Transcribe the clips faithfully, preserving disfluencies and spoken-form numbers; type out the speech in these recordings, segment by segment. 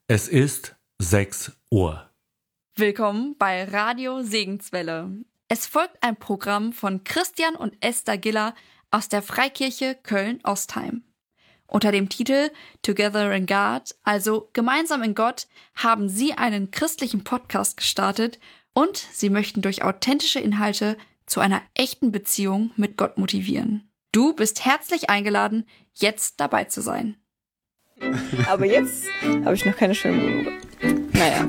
Es ist sechs Uhr. Willkommen bei Radio Segenswelle. Es folgt ein Programm von Christian und Esther Giller aus der Freikirche Köln-Ostheim. Unter dem Titel Together in God, also Gemeinsam in Gott, haben sie einen christlichen Podcast gestartet und sie möchten durch authentische Inhalte zu einer echten Beziehung mit Gott motivieren. Du bist herzlich eingeladen, jetzt dabei zu sein. Aber jetzt habe ich noch keine schönen Monologe. Naja.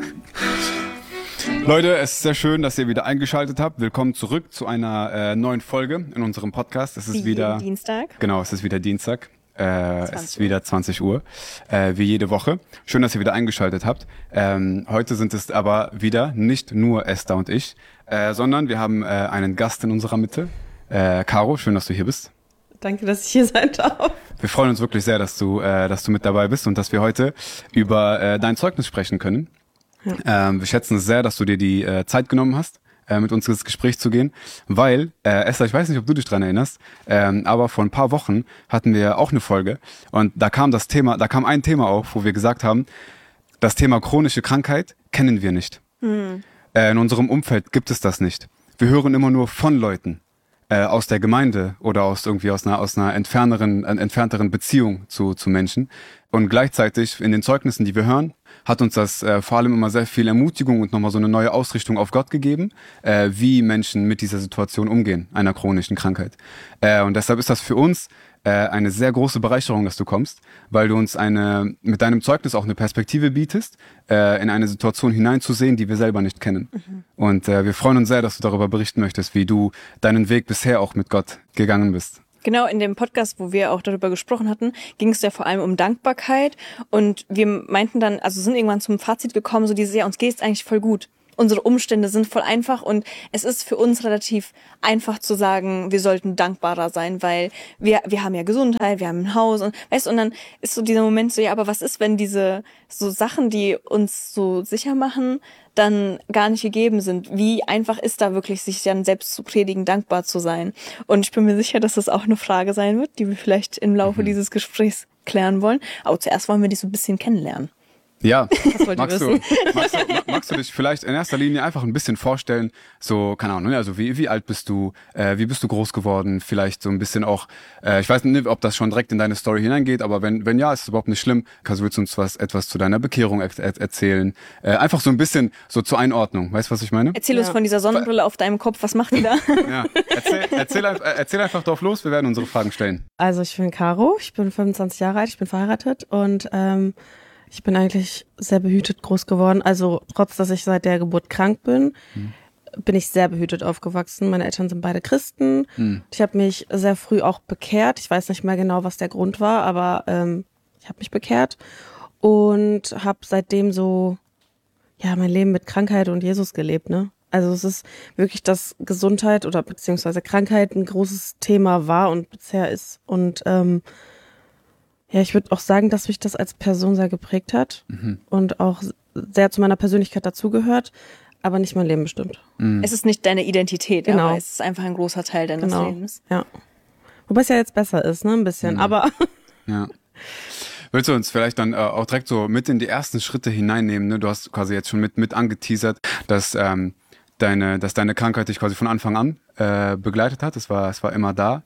Leute, es ist sehr schön, dass ihr wieder eingeschaltet habt. Willkommen zurück zu einer äh, neuen Folge in unserem Podcast. Es ist wie wieder Dienstag. Genau, es ist wieder Dienstag. Äh, es ist wieder zwanzig Uhr, äh, wie jede Woche. Schön, dass ihr wieder eingeschaltet habt. Ähm, heute sind es aber wieder nicht nur Esther und ich, äh, sondern wir haben äh, einen Gast in unserer Mitte. Äh, Caro, schön, dass du hier bist. Danke, dass ich hier sein darf. Wir freuen uns wirklich sehr, dass du, äh, dass du mit dabei bist und dass wir heute über äh, dein Zeugnis sprechen können. Ja. Ähm, wir schätzen es sehr, dass du dir die äh, Zeit genommen hast, äh, mit uns ins Gespräch zu gehen, weil, äh, Esther, ich weiß nicht, ob du dich dran erinnerst, ähm, aber vor ein paar Wochen hatten wir auch eine Folge und da kam das Thema, da kam ein Thema auf, wo wir gesagt haben, das Thema chronische Krankheit kennen wir nicht. Mhm. Äh, in unserem Umfeld gibt es das nicht. Wir hören immer nur von Leuten äh, aus der Gemeinde oder aus irgendwie aus einer aus einer entfernteren, äh, entfernteren Beziehung zu zu Menschen und gleichzeitig in den Zeugnissen, die wir hören, hat uns das äh, vor allem immer sehr viel Ermutigung und nochmal so eine neue Ausrichtung auf Gott gegeben, äh, wie Menschen mit dieser Situation umgehen, einer chronischen Krankheit. Äh, und deshalb ist das für uns äh, eine sehr große Bereicherung, dass du kommst, weil du uns eine mit deinem Zeugnis auch eine Perspektive bietest, äh, in eine Situation hineinzusehen, die wir selber nicht kennen. Mhm. Und äh, wir freuen uns sehr, dass du darüber berichten möchtest, wie du deinen Weg bisher auch mit Gott gegangen bist. Genau, in dem Podcast, wo wir auch darüber gesprochen hatten, ging es ja vor allem um Dankbarkeit und wir meinten dann, also sind irgendwann zum Fazit gekommen, so dieses, ja, uns geht's eigentlich voll gut. Unsere Umstände sind voll einfach und es ist für uns relativ einfach zu sagen, wir sollten dankbarer sein, weil wir wir haben ja Gesundheit, wir haben ein Haus und weißt du, und dann ist so dieser Moment so, ja, aber was ist, wenn diese so Sachen, die uns so sicher machen, dann gar nicht gegeben sind? Wie einfach ist da wirklich, sich dann selbst zu predigen, dankbar zu sein? Und ich bin mir sicher, dass das auch eine Frage sein wird, die wir vielleicht im Laufe mhm. dieses Gesprächs klären wollen. Aber zuerst wollen wir dich so ein bisschen kennenlernen. Ja, magst du, magst, du, magst du dich vielleicht in erster Linie einfach ein bisschen vorstellen, so, keine Ahnung, also wie, wie alt bist du, äh, wie bist du groß geworden, vielleicht so ein bisschen auch, äh, ich weiß nicht, ob das schon direkt in deine Story hineingeht, aber wenn wenn ja, ist es überhaupt nicht schlimm, kannst du uns was etwas zu deiner Bekehrung er, er, erzählen, äh, einfach so ein bisschen so zur Einordnung, weißt du, was ich meine? Erzähl uns ja. von dieser Sonnenbrille auf deinem Kopf, was macht die da? Ja, erzähl, erzähl, erzähl einfach drauf los, wir werden unsere Fragen stellen. Also ich bin Caro, ich bin fünfundzwanzig Jahre alt, ich bin verheiratet und ähm, ich bin eigentlich sehr behütet groß geworden. Also trotz, dass ich seit der Geburt krank bin, hm. bin ich sehr behütet aufgewachsen. Meine Eltern sind beide Christen. Hm. Ich habe mich sehr früh auch bekehrt. Ich weiß nicht mehr genau, was der Grund war, aber ähm, ich habe mich bekehrt und habe seitdem so ja mein Leben mit Krankheit und Jesus gelebt, ne? Also es ist wirklich, dass Gesundheit oder beziehungsweise Krankheit ein großes Thema war und bisher ist. Und ähm, ja, ich würde auch sagen, dass mich das als Person sehr geprägt hat mhm. und auch sehr zu meiner Persönlichkeit dazugehört, aber nicht mein Leben bestimmt. Mhm. Es ist nicht deine Identität, genau. aber es ist einfach ein großer Teil deines genau. Lebens. Ja. Wobei es ja jetzt besser ist, ne, ein bisschen, mhm. aber... Ja. Willst du uns vielleicht dann äh, auch direkt so mit in die ersten Schritte hineinnehmen, ne? Du hast quasi jetzt schon mit mit angeteasert, dass ähm, deine dass deine Krankheit dich quasi von Anfang an äh, begleitet hat. Es war es war immer da.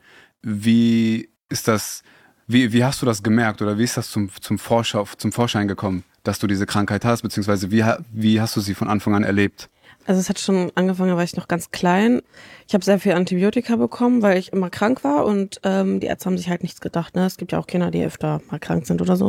Wie ist das... Wie, wie hast du das gemerkt oder wie ist das zum, zum, Vorschau, zum Vorschein gekommen, dass du diese Krankheit hast, beziehungsweise wie, wie hast du sie von Anfang an erlebt? Also es hat schon angefangen, da war ich noch ganz klein. Ich habe sehr viel Antibiotika bekommen, weil ich immer krank war und ähm, die Ärzte haben sich halt nichts gedacht. Ne? Es gibt ja auch Kinder, die öfter mal krank sind oder so.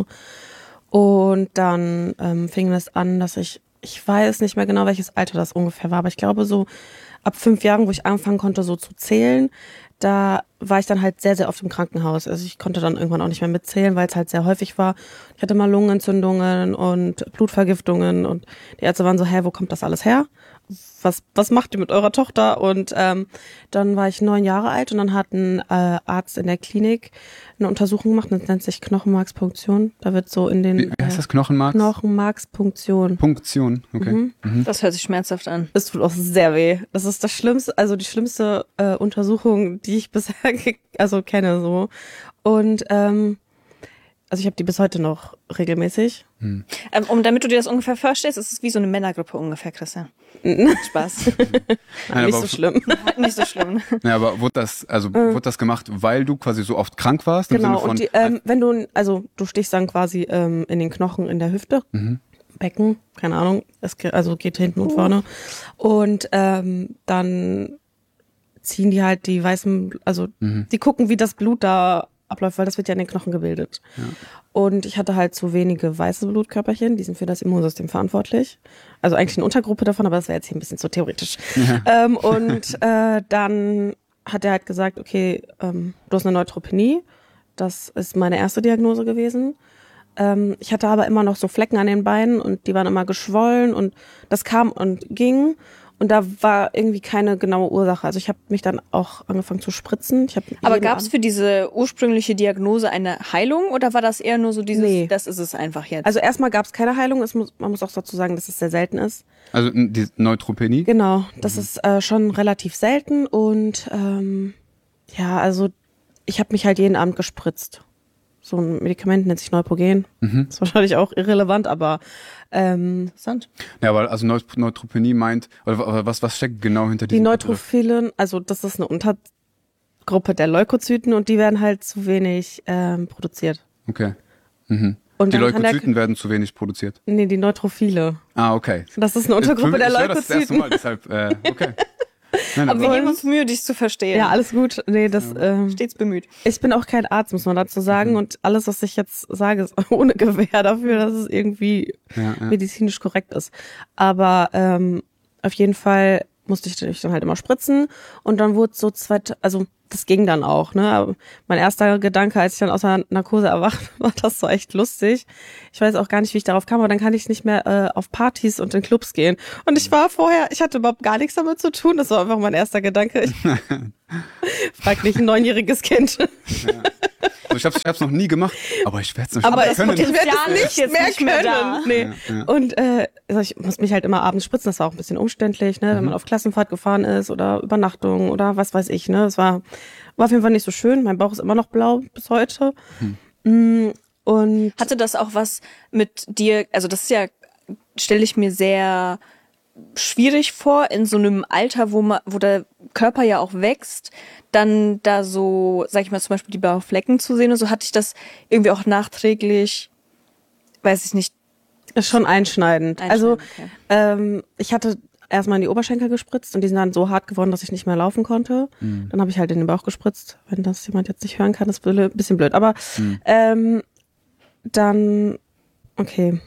Und dann ähm, fing es an, dass ich, ich weiß nicht mehr genau, welches Alter das ungefähr war, aber ich glaube so ab fünf Jahren, wo ich anfangen konnte, so zu zählen, da war ich dann halt sehr, sehr oft im Krankenhaus. Also ich konnte dann irgendwann auch nicht mehr mitzählen, weil es halt sehr häufig war. Ich hatte mal Lungenentzündungen und Blutvergiftungen und die Ärzte waren so, hä, wo kommt das alles her? Was was macht ihr mit eurer Tochter? Und ähm, dann war ich neun Jahre alt und dann hat ein äh, Arzt in der Klinik eine Untersuchung gemacht, das nennt sich Knochenmarkspunktion. Da wird so in den... Wie, wie heißt das, Knochenmarks? Knochenmarkspunktion. Punktion, okay. Mhm. Mhm. Das hört sich schmerzhaft an. Das tut auch sehr weh. Das ist das Schlimmste, also die schlimmste äh, Untersuchung, die ich bisher ge- also kenne so. Und ähm, also ich habe die bis heute noch regelmäßig. Ähm, um, damit du dir das ungefähr vorstellst, ist es wie so eine Männergrippe ungefähr, Christian. Spaß. Nein, Nicht aber- so schlimm. Nicht so schlimm. Ja, aber wurde das, also wurde das gemacht, weil du quasi so oft krank warst? Im Genau, Sinne von, und die, ähm, wenn du, also du stichst dann quasi ähm, in den Knochen in der Hüfte, Becken, keine Ahnung, es ge- also geht hinten und vorne. Und ähm, dann ziehen die halt die weißen, also die gucken, wie das Blut da abläuft, weil das wird ja in den Knochen gebildet. Und ich hatte halt zu wenige weiße Blutkörperchen, die sind für das Immunsystem verantwortlich. Also eigentlich eine Untergruppe davon, aber das wäre jetzt hier ein bisschen zu theoretisch. Ähm, und äh, dann hat er halt gesagt, okay, ähm, du hast eine Neutropenie. Das ist meine erste Diagnose gewesen. Ähm, ich hatte aber immer noch so Flecken an den Beinen und die waren immer geschwollen und das kam und ging. Und da war irgendwie keine genaue Ursache. Also ich habe mich dann auch angefangen zu spritzen. Ich hab Aber jeden gab es Abend- für diese ursprüngliche Diagnose eine Heilung oder war das eher nur so dieses, Nee. das ist es einfach jetzt? Also erstmal gab es keine Heilung. Es muss, man muss auch dazu sagen, dass es sehr selten ist. also n- die Neutropenie? Genau, das ist äh, schon relativ selten. Und ähm, ja, also ich habe mich halt jeden Abend gespritzt. So ein Medikament nennt sich Neupogen. Ist wahrscheinlich auch irrelevant, aber ähm, Interessant. Ja, aber also Neut- Neutropenie meint, oder wa- was, was steckt genau hinter die diesem Neutrophilen, also das ist eine Untergruppe der Leukozyten und die werden halt zu wenig ähm, produziert. Okay. Mhm. Und Die dann kann der- Leukozyten werden zu wenig produziert. Nee, die Neutrophile. Ah, okay. Das ist eine Untergruppe Für- der ich höre das das erste Leukozyten. Mal, deshalb, äh, okay. Nein, Aber wir aber, geben uns Mühe, dich zu verstehen. Ja, alles gut. Nee, das ähm, Stets bemüht. ich bin auch kein Arzt, muss man dazu sagen. Und alles, was ich jetzt sage, ist ohne Gewähr dafür, dass es irgendwie Ja, ja. medizinisch korrekt ist. Aber ähm, auf jeden Fall musste ich mich dann halt immer spritzen. Und dann wurde so zwei, also das ging dann auch, ne? Aber mein erster Gedanke, als ich dann aus der Narkose erwacht, war das so echt lustig. Ich weiß auch gar nicht, wie ich darauf kam, aber dann kann ich nicht mehr äh, auf Partys und in Clubs gehen. Und ich war vorher, ich hatte überhaupt gar nichts damit zu tun. Das war einfach mein erster Gedanke. Ich frag nicht ein neunjähriges Kind. also ich hab's, ich hab's noch nie gemacht, aber ich werde es Aber nicht es können. ich werde Potenzial es ist nicht jetzt mehr nicht mehr da. können. Nee. Und äh, also ich muss mich halt immer abends spritzen. Das war auch ein bisschen umständlich, ne, wenn man auf Klassenfahrt gefahren ist oder Übernachtung oder was weiß ich. Ne, das war war auf jeden Fall nicht so schön. Mein Bauch ist immer noch blau bis heute. Mm, Und Hatte das auch was mit dir, also das ist ja, stelle ich mir sehr schwierig vor, in so einem Alter, wo man, wo der Körper ja auch wächst, dann da so, sag ich mal, zum Beispiel die blauen Flecken zu sehen und so, hatte ich das irgendwie auch nachträglich, weiß ich nicht, ist schon einschneidend. Einschneidend, Also okay. ähm, ich hatte erstmal in die Oberschenkel gespritzt und die sind dann so hart geworden, dass ich nicht mehr laufen konnte. Dann habe ich halt in den Bauch gespritzt. Wenn das jemand jetzt nicht hören kann, ist ein bisschen blöd. Aber ähm, dann, okay.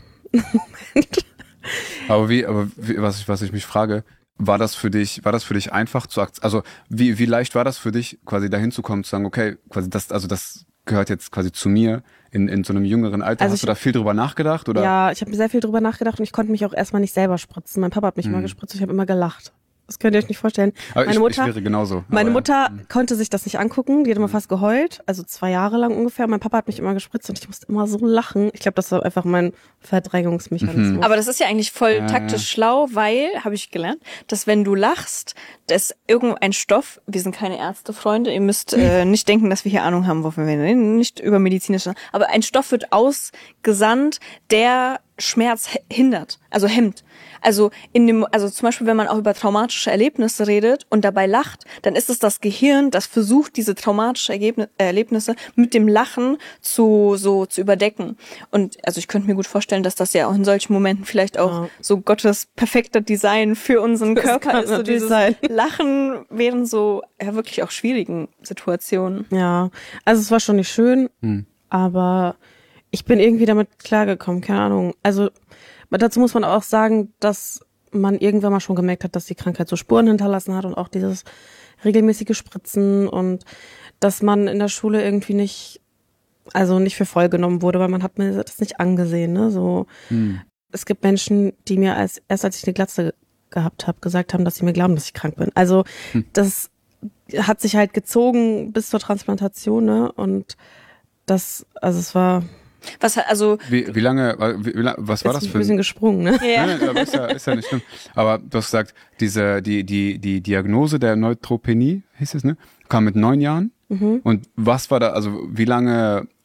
Aber wie, aber wie, was ich, was ich mich frage, war das für dich, war das für dich einfach zu akzeptieren? Also wie, wie leicht war das für dich, quasi dahin zu kommen, zu sagen, okay, quasi das, also das gehört jetzt quasi zu mir in, in so einem jüngeren Alter. Also Hast ich- du da viel drüber nachgedacht oder? Ja, ich habe sehr viel drüber nachgedacht und ich konnte mich auch erstmal nicht selber spritzen. Mein Papa hat mich immer gespritzt und ich habe immer gelacht. Das könnt ihr euch nicht vorstellen. Aber Meine ich, Mutter, ich wäre genauso. meine aber, Mutter konnte sich das nicht angucken. Die hat immer fast geheult. Also zwei Jahre lang ungefähr. Mein Papa hat mich immer gespritzt und ich musste immer so lachen. Ich glaube, das war einfach mein Verdrängungsmechanismus. aber das ist ja eigentlich voll Ja, taktisch ja. schlau, weil, habe ich gelernt, dass wenn du lachst, dass irgendein Stoff, wir sind keine Ärztefreunde, ihr müsst äh, nicht denken, dass wir hier Ahnung haben, wovon wir reden, nicht über medizinische, aber ein Stoff wird ausgesandt, der Schmerz he- hindert, also hemmt. Also in dem, also zum Beispiel, wenn man auch über traumatische Erlebnisse redet und dabei lacht, dann ist es das Gehirn, das versucht, diese traumatischen Ergebni- Erlebnisse mit dem Lachen zu so zu überdecken. Und also ich könnte mir gut vorstellen, dass das ja auch in solchen Momenten vielleicht auch Ja. so Gottes perfekter Design für unseren Das Körper kann ist. So natürlich dieses sein. Lachen während so ja wirklich auch schwierigen Situationen. Ja, also es war schon nicht schön, aber ich bin irgendwie damit klargekommen, keine Ahnung. Also dazu muss man auch sagen, dass man irgendwann mal schon gemerkt hat, dass die Krankheit so Spuren hinterlassen hat und auch dieses regelmäßige Spritzen und dass man in der Schule irgendwie nicht, also nicht für voll genommen wurde, weil man hat mir das nicht angesehen, ne? So, es gibt Menschen, die mir als erst als ich eine Glatze gehabt habe, gesagt haben, dass sie mir glauben, dass ich krank bin. Also das hat sich halt gezogen bis zur Transplantation, ne? Und das, also es war Was hat also Wie, wie lange, wie, wie, lang- was war jetzt das ein für bisschen ein... gesprungen, ne? ja. Nein, nein, aber ist ja, ist ja nicht schlimm. Aber du hast gesagt, diese, die, die, die Diagnose der Neutropenie, hieß es, ne? Kam mit neun Jahren. Und was war da, also wie lange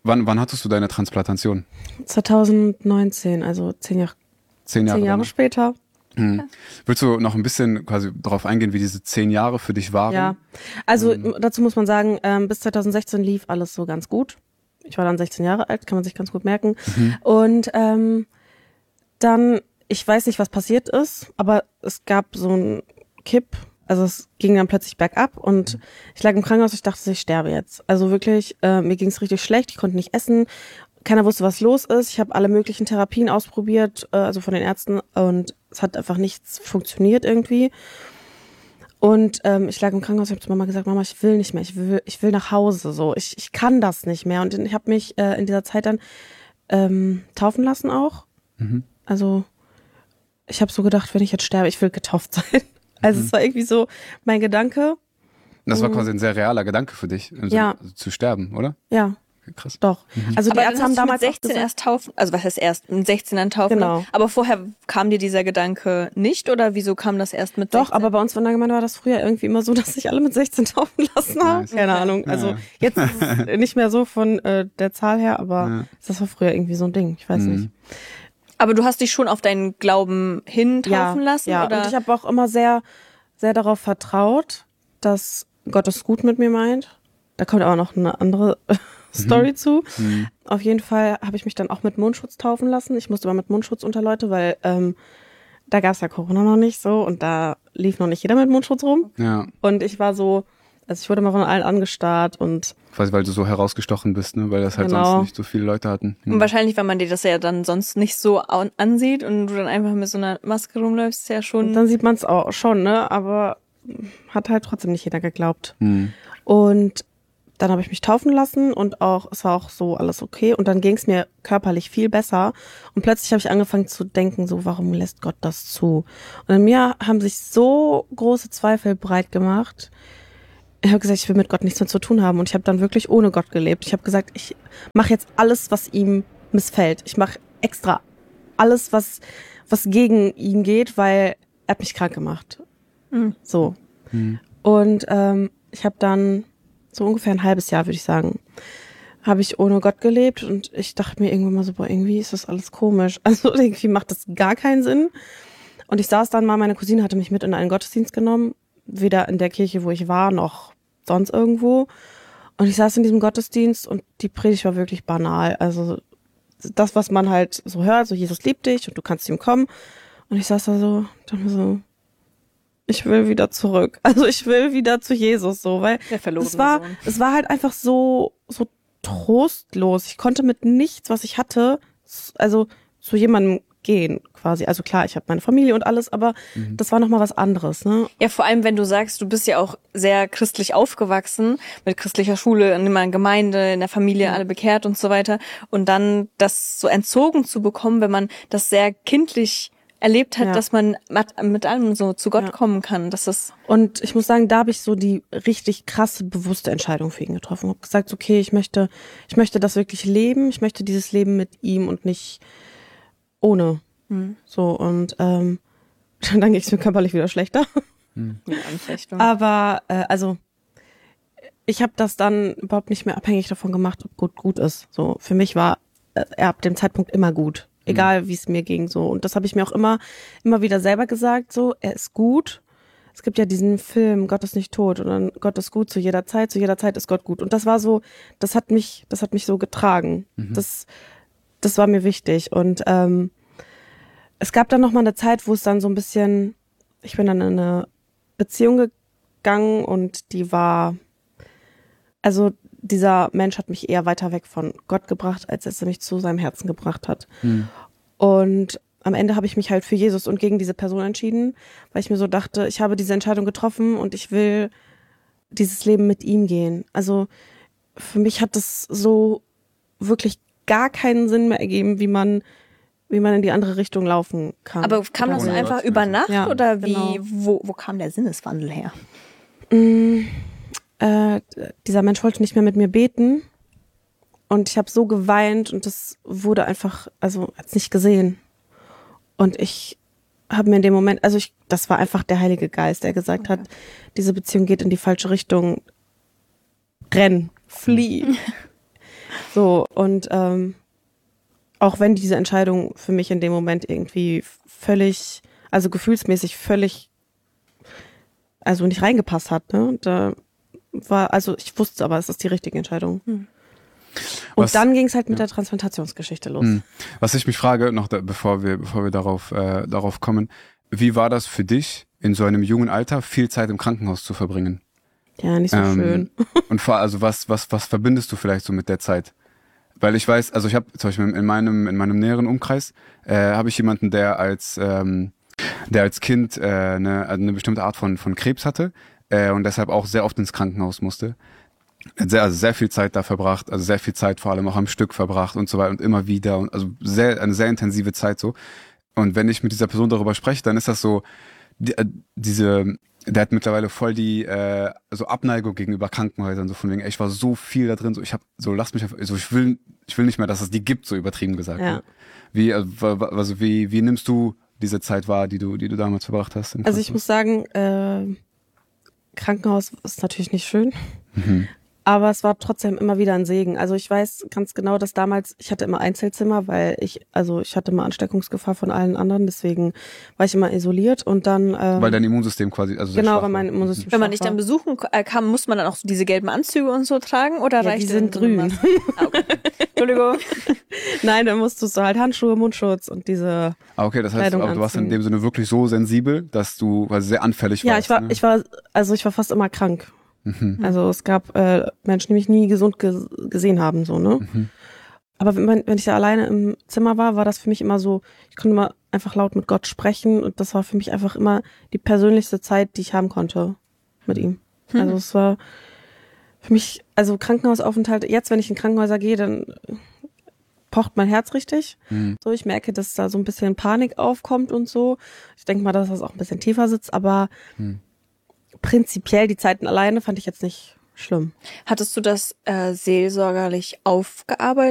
wann, wann hattest du deine Transplantation? zwanzig neunzehn, also zehn Jahre, Zehn Jahre, zehn Jahre dann. später. Hm. Willst du noch ein bisschen quasi darauf eingehen, wie diese zehn Jahre für dich waren? Ja, also Ähm. dazu muss man sagen, ähm, bis zwanzig sechzehn lief alles so ganz gut. Ich war dann sechzehn Jahre alt, kann man sich ganz gut merken. Mhm. Und ähm, dann, ich weiß nicht, was passiert ist, aber es gab so einen Kipp, also es ging dann plötzlich bergab und ich lag im Krankenhaus, ich dachte, ich sterbe jetzt. Also wirklich, äh, mir ging es richtig schlecht, ich konnte nicht essen, keiner wusste, was los ist. Ich habe alle möglichen Therapien ausprobiert, äh, also von den Ärzten, und es hat einfach nichts funktioniert irgendwie. Und ähm, ich lag im Krankenhaus, ich habe zu Mama gesagt, Mama, ich will nicht mehr, ich will, ich will nach Hause, so, ich, ich kann das nicht mehr. Und ich habe mich äh, in dieser Zeit dann ähm, taufen lassen auch. Mhm. Also ich habe so gedacht, wenn ich jetzt sterbe, ich will getauft sein. Also Mhm. es war irgendwie so mein Gedanke. Das war Mhm. quasi ein sehr realer Gedanke für dich, im Ja. Sinne, zu sterben, oder? Ja, Krass. doch. Also die Aber Ärzte dann haben hast du damals mit auch sechzehn gesagt, erst taufen, also was heißt erst, mit sechzehn dann taufen? Genau. Aber vorher kam dir dieser Gedanke nicht oder wieso kam das erst mit doch, sechzehn? aber bei uns von der Gemeinde war das früher irgendwie immer so, dass sich alle mit sechzehn taufen lassen haben. Nice. Keine Okay. Ahnung. Also Ja. jetzt ist es nicht mehr so von äh, der Zahl her, aber Ja. das war früher irgendwie so ein Ding. Ich weiß Mhm. nicht. Aber du hast dich schon auf deinen Glauben hin taufen lassen? Ja, oder? und ich habe auch immer sehr, sehr darauf vertraut, dass Gott es gut mit mir meint. Da kommt aber noch eine andere Story zu. Mhm. Auf jeden Fall habe ich mich dann auch mit Mundschutz taufen lassen. Ich musste aber mit Mundschutz unter Leute, weil ähm, da gab es ja Corona noch nicht so und da lief noch nicht jeder mit Mundschutz rum. Ja, Und ich war so, also ich wurde mal von allen angestarrt und quasi weil du so herausgestochen bist, ne? Weil das halt Genau. sonst nicht so viele Leute hatten. Und Mhm. wahrscheinlich, weil man dir das ja dann sonst nicht so an- ansieht und du dann einfach mit so einer Maske rumläufst, ist ja schon... Und dann sieht man es auch schon, ne? Aber hat halt trotzdem nicht jeder geglaubt. Mhm. Und dann habe ich mich taufen lassen und auch, es war auch so alles okay. Und dann ging es mir körperlich viel besser. Und plötzlich habe ich angefangen zu denken, so, warum lässt Gott das zu? Und in mir haben sich so große Zweifel breit gemacht. Ich habe gesagt, ich will mit Gott nichts mehr zu tun haben. Und ich habe dann wirklich ohne Gott gelebt. Ich habe gesagt, ich mache jetzt alles, was ihm missfällt. Ich mache extra alles, was, was gegen ihn geht, weil er hat mich krank gemacht. Mhm. So. Mhm. Und ähm, ich habe dann so ungefähr ein halbes Jahr, würde ich sagen, habe ich ohne Gott gelebt und ich dachte mir irgendwann mal so, boah, irgendwie ist das alles komisch. Also irgendwie macht das gar keinen Sinn. Und ich saß dann mal, meine Cousine hatte mich mit in einen Gottesdienst genommen, weder in der Kirche, wo ich war, noch sonst irgendwo. Und ich saß in diesem Gottesdienst und die Predigt war wirklich banal. Also das, was man halt so hört, so Jesus liebt dich und du kannst zu ihm kommen. Und ich saß da so, dachte mir so, ich will wieder zurück. Also ich will wieder zu Jesus, so, weil Der verlorene es war, Sohn. es war halt einfach so, so trostlos. Ich konnte mit nichts, was ich hatte, also zu jemandem gehen, quasi. Also klar, ich habe meine Familie und alles, aber Mhm. das war nochmal was anderes, ne? Ja, vor allem, wenn du sagst, du bist ja auch sehr christlich aufgewachsen, mit christlicher Schule, in einer Gemeinde, in der Familie, alle bekehrt und so weiter. Und dann das so entzogen zu bekommen, wenn man das sehr kindlich erlebt hat, Ja. dass man mit, mit allem so zu Gott Ja. kommen kann. Das ist Und ich muss sagen, da habe ich so die richtig krasse, bewusste Entscheidung für ihn getroffen. Habe gesagt, okay, ich möchte, ich möchte das wirklich leben. Ich möchte dieses Leben mit ihm und nicht ohne. Mhm. So, und ähm, dann ging es mir körperlich wieder schlechter. eine Anfechtung. Aber äh, also ich habe das dann überhaupt nicht mehr abhängig davon gemacht, ob gut gut ist. So, für mich war äh, er ab dem Zeitpunkt immer gut, egal wie es mir ging. So, und das habe ich mir auch immer, immer wieder selber gesagt. So, er ist gut. Es gibt ja diesen Film Gott ist nicht tot und dann Gott ist gut zu jeder Zeit. Zu jeder Zeit ist Gott gut. Und das war so, das hat mich, das hat mich so getragen. Das, das war mir wichtig. Und ähm, es gab dann noch mal eine Zeit, wo es dann so ein bisschen, ich bin dann in eine Beziehung gegangen und die war, also dieser Mensch hat mich eher weiter weg von Gott gebracht, als dass er mich zu seinem Herzen gebracht hat. Mhm. Und am Ende habe ich mich halt für Jesus und gegen diese Person entschieden, weil ich mir so dachte, ich habe diese Entscheidung getroffen und ich will dieses Leben mit ihm gehen. Also für mich hat es so wirklich gar keinen Sinn mehr ergeben, wie man wie man in die andere Richtung laufen kann. Aber kam das Ohne einfach Gott, über also. Nacht Ja, oder wie, genau. wo, wo kam der Sinneswandel her? Mm, äh, dieser Mensch wollte nicht mehr mit mir beten und ich habe so geweint und das wurde einfach, also hat's nicht gesehen. Und ich habe mir in dem Moment, also ich, das war einfach der Heilige Geist, der gesagt hat, diese Beziehung geht in die falsche Richtung. Renn, flieh. So, und ähm, auch wenn diese Entscheidung für mich in dem Moment irgendwie völlig, also gefühlsmäßig völlig, also nicht reingepasst hat, ne? Da war, also ich wusste aber, es ist die richtige Entscheidung. Hm. Und was, dann ging es halt mit ja. der Transplantationsgeschichte los. Hm. Was ich mich frage, noch da, bevor wir, bevor wir darauf, äh, darauf kommen, wie war das für dich, in so einem jungen Alter viel Zeit im Krankenhaus zu verbringen? Ja, nicht so ähm, schön. Und vor, also was, was, was verbindest du vielleicht so mit der Zeit? Weil ich weiß, also ich habe zum Beispiel in meinem, in meinem näheren Umkreis, äh, habe ich jemanden, der als, ähm, der als Kind äh, eine, eine bestimmte Art von, von Krebs hatte äh, und deshalb auch sehr oft ins Krankenhaus musste. Sehr, also sehr viel Zeit da verbracht, also sehr viel Zeit vor allem auch am Stück verbracht und so weiter und immer wieder und also sehr, eine sehr intensive Zeit so. Und wenn ich mit dieser Person darüber spreche, dann ist das so, die, äh, diese, der hat mittlerweile voll die äh, so Abneigung gegenüber Krankenhäusern, so von wegen, ey, ich war so viel da drin, so ich hab, so lass mich, auf, so ich will, ich will nicht mehr, dass es die gibt, so übertrieben gesagt. Ja. Wie, also wie, wie nimmst du diese Zeit wahr, die du, die du damals verbracht hast? Also ich muss sagen, äh, Krankenhaus ist natürlich nicht schön. Mhm. Aber es war trotzdem immer wieder ein Segen. Also ich weiß ganz genau, dass damals, ich hatte immer Einzelzimmer, weil ich, also ich hatte immer Ansteckungsgefahr von allen anderen, deswegen war ich immer isoliert und dann... Ähm, weil dein Immunsystem quasi, also sehr genau, schwach weil mein Immunsystem Wenn man dich dann besuchen kam, muss man dann auch so diese gelben Anzüge und so tragen oder ja, reicht die sind grün. Ah, okay. Entschuldigung. Nein, dann musstest du halt Handschuhe, Mundschutz und diese ah, okay, das heißt, aber du warst in dem Sinne wirklich so sensibel, dass du quasi sehr anfällig warst. Ja, ich war, ne? ich war, also ich war fast immer krank. Also es gab äh, Menschen, die mich nie gesund ge- gesehen haben, so, ne? Mhm. Aber wenn, man, wenn ich da alleine im Zimmer war, war das für mich immer so, ich konnte immer einfach laut mit Gott sprechen und das war für mich einfach immer die persönlichste Zeit, die ich haben konnte mit ihm. Mhm. Also es war für mich, also Krankenhausaufenthalt, jetzt wenn ich in Krankenhäuser gehe, dann pocht mein Herz richtig. Mhm. So, ich merke, dass da so ein bisschen Panik aufkommt und so. Ich denke mal, dass das auch ein bisschen tiefer sitzt, aber mhm. prinzipiell die Zeiten alleine fand ich jetzt nicht schlimm. Hattest du das äh, seelsorgerlich aufgearbeitet?